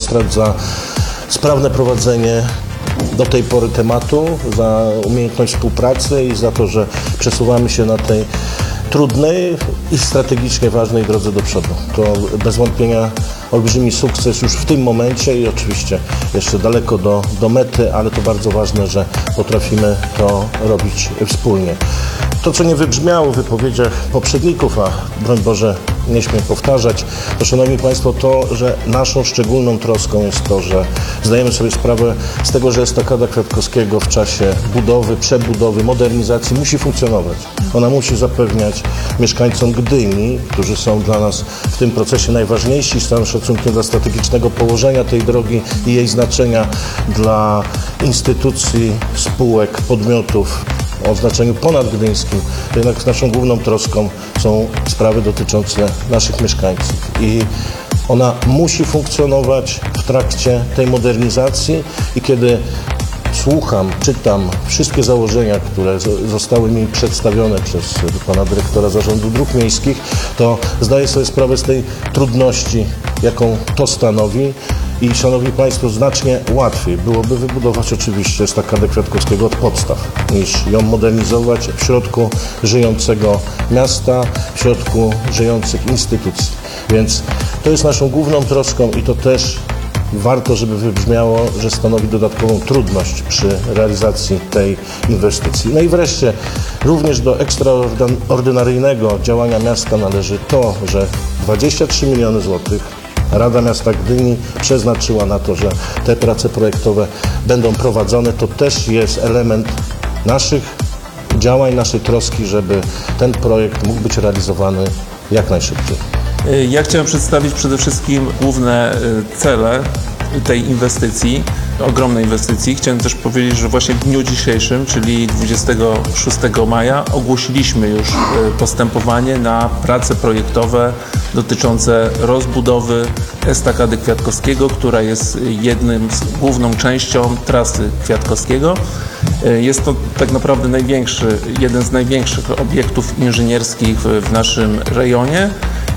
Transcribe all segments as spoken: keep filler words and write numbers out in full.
autostrad za sprawne prowadzenie do tej pory tematu, za umiejętność współpracy i za to, że przesuwamy się na tej trudnej i strategicznie ważnej drodze do przodu. To bez wątpienia olbrzymi sukces już w tym momencie i oczywiście jeszcze daleko do, do mety, ale to bardzo ważne, że potrafimy to robić wspólnie. To, co nie wybrzmiało w wypowiedziach poprzedników, a broń Boże nie śmiem powtarzać, to Szanowni Państwo, to, że naszą szczególną troską jest to, że zdajemy sobie sprawę z tego, że estakada Kwiatkowskiego w czasie budowy, przebudowy, modernizacji musi funkcjonować. Ona musi zapewniać mieszkańcom Gdyni, którzy są dla nas w tym procesie najważniejsi, z całym szacunkiem dla strategicznego położenia tej drogi i jej znaczenia dla instytucji, spółek, podmiotów o znaczeniu ponadgdyńskim, to jednak naszą główną troską są sprawy dotyczące naszych mieszkańców. I ona musi funkcjonować w trakcie tej modernizacji i kiedy słucham, czytam wszystkie założenia, które zostały mi przedstawione przez pana dyrektora Zarządu Dróg Miejskich, to zdaję sobie sprawę z tej trudności, jaką to stanowi. I Szanowni Państwo, znacznie łatwiej byłoby wybudować oczywiście estakadę Kwiatkowskiego od podstaw, niż ją modernizować w środku żyjącego miasta, w środku żyjących instytucji. Więc to jest naszą główną troską i to też warto, żeby wybrzmiało, że stanowi dodatkową trudność przy realizacji tej inwestycji. No i wreszcie również do ekstraordynaryjnego działania miasta należy to, że dwadzieścia trzy miliony złotych Rada Miasta Gdyni przeznaczyła na to, że te prace projektowe będą prowadzone. To też jest element naszych działań, naszej troski, żeby ten projekt mógł być realizowany jak najszybciej. Ja chciałem przedstawić przede wszystkim główne cele tej inwestycji, ogromnej inwestycji. Chciałem też powiedzieć, że właśnie w dniu dzisiejszym, czyli dwudziestego szóstego maja, ogłosiliśmy już postępowanie na prace projektowe dotyczące rozbudowy estakady Kwiatkowskiego, która jest jednym z główną częścią trasy Kwiatkowskiego. Jest to tak naprawdę największy, jeden z największych obiektów inżynierskich w naszym rejonie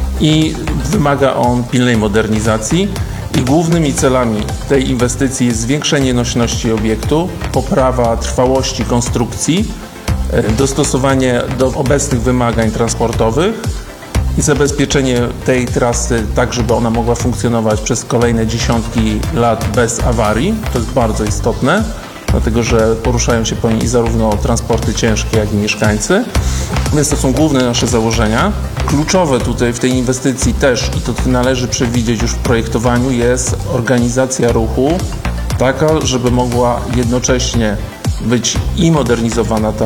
i wymaga on pilnej modernizacji. I głównymi celami tej inwestycji jest zwiększenie nośności obiektu, poprawa trwałości konstrukcji, dostosowanie do obecnych wymagań transportowych i zabezpieczenie tej trasy tak, żeby ona mogła funkcjonować przez kolejne dziesiątki lat bez awarii. To jest bardzo istotne, dlatego że poruszają się po niej zarówno transporty ciężkie, jak i mieszkańcy. Więc to są główne nasze założenia. Kluczowe tutaj w tej inwestycji też, i to należy przewidzieć już w projektowaniu, jest organizacja ruchu taka, żeby mogła jednocześnie być i modernizowana ta